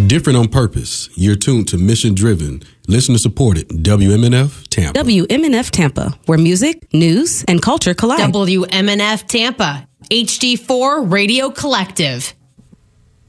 Different on purpose. You're tuned to Mission Driven, listener supported WMNF Tampa. WMNF Tampa, where music, news, and culture collide. WMNF Tampa, HD4 Radio Collective.